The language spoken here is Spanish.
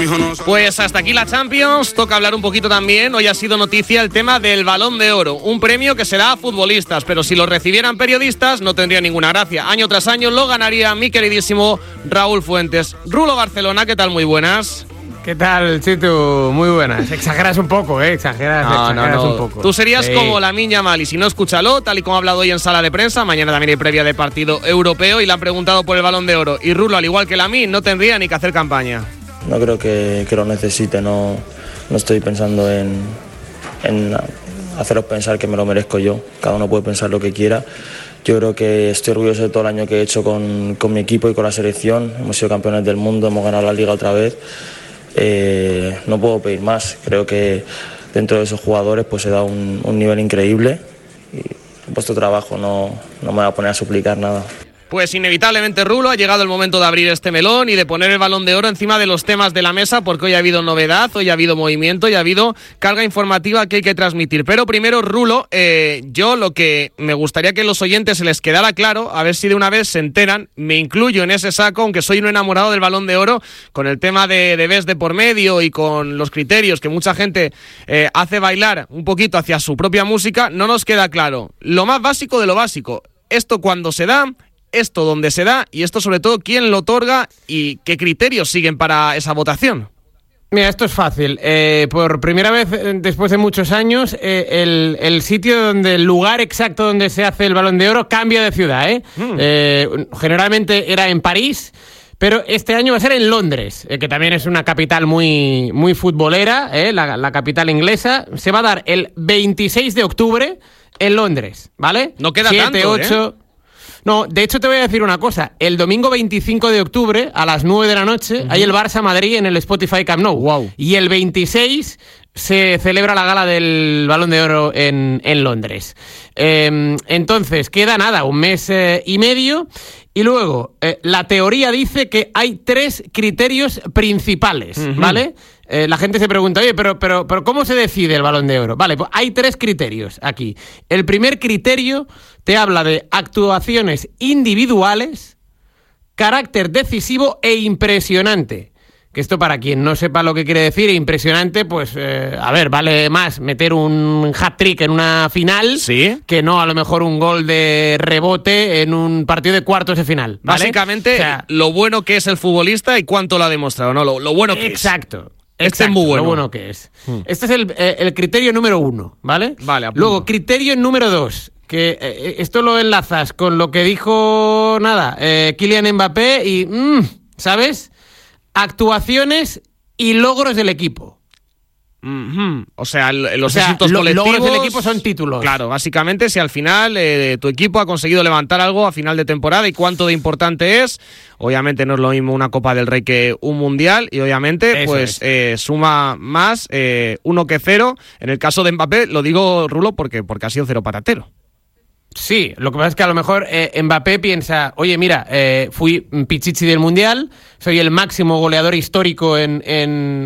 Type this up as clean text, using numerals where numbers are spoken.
Pues hasta aquí la Champions, toca hablar un poquito también. Hoy ha sido noticia el tema del Balón de Oro, un premio que se da a futbolistas, pero si lo recibieran periodistas no tendría ninguna gracia. Año tras año lo ganaría mi queridísimo Raúl Fuentes. Rulo Barcelona, ¿qué tal? Muy buenas. ¿Qué tal, Chitu? Muy buenas. Exageras un poco, exageras un poco. Tú serías como Lamine Yamal, y si no, escúchalo, tal y como ha hablado hoy en sala de prensa. Mañana también hay previa de partido europeo y le han preguntado por el Balón de Oro. Y Rulo, al igual que Lamine, no tendría ni que hacer campaña. No creo que lo necesite, no estoy pensando en haceros pensar que me lo merezco yo. Cada uno puede pensar lo que quiera. Yo creo que estoy orgulloso de todo el año que he hecho con mi equipo y con la selección. Hemos sido campeones del mundo, hemos ganado la Liga otra vez. No puedo pedir más. Creo que dentro de esos jugadores pues se da un nivel increíble y vuestro trabajo no me va a poner a suplicar nada. Pues inevitablemente, Rulo, ha llegado el momento de abrir este melón y de poner el Balón de Oro encima de los temas de la mesa, porque hoy ha habido novedad, hoy ha habido movimiento y ha habido carga informativa que hay que transmitir. Pero primero, Rulo, yo lo que me gustaría que los oyentes se les quedara claro, a ver si de una vez se enteran, me incluyo en ese saco, aunque soy un enamorado del Balón de Oro, con el tema de BES de por medio y con los criterios que mucha gente hace bailar un poquito hacia su propia música, no nos queda claro lo más básico de lo básico. Esto cuando se da, esto donde se da y esto sobre todo quién lo otorga y qué criterios siguen para esa votación. Mira, esto es fácil. Por primera vez después de muchos años, el sitio donde, el lugar exacto donde se hace el Balón de Oro cambia de ciudad. Generalmente era en París, pero este año va a ser en Londres, que también es una capital muy, muy futbolera, la capital inglesa. Se va a dar el 26 de octubre en Londres, ¿vale? No queda 7, tanto, 8... No, de hecho te voy a decir una cosa. El domingo 25 de octubre, a las 9 de la noche, hay el Barça-Madrid en el Spotify Camp Nou. Wow. Y el 26 se celebra la gala del Balón de Oro en Londres. Entonces, queda nada, un mes y medio. Y luego, la teoría dice que hay 3 criterios principales, ¿vale? La gente se pregunta, oye, pero ¿cómo se decide el Balón de Oro? Vale, pues hay 3 criterios aquí. El primer criterio te habla de actuaciones individuales, carácter decisivo e impresionante. Que esto, para quien no sepa lo que quiere decir, impresionante, pues, vale más meter un hat-trick en una final, ¿sí?, que no a lo mejor un gol de rebote en un partido de cuartos de final, ¿vale? Básicamente, o sea, lo bueno que es el futbolista y cuánto lo ha demostrado, ¿no? Lo bueno que exacto. es. Este es muy bueno. Lo bueno que es. Este es el criterio número 1, ¿vale? Vale, apunto. Luego, criterio número 2, que esto lo enlazas con lo que dijo, Kylian Mbappé y, ¿sabes?, actuaciones y logros del equipo. O sea, los éxitos colectivos. Logros del equipo son títulos. Claro, básicamente, si al final tu equipo ha conseguido levantar algo a final de temporada y cuánto de importante es. Obviamente no es lo mismo una Copa del Rey que un Mundial y obviamente suma más 1 que 0. En el caso de Mbappé, lo digo, Rulo, porque ha sido 0 patatero. Sí, lo que pasa es que a lo mejor Mbappé piensa, oye, mira, fui pichichi del Mundial, soy el máximo goleador histórico en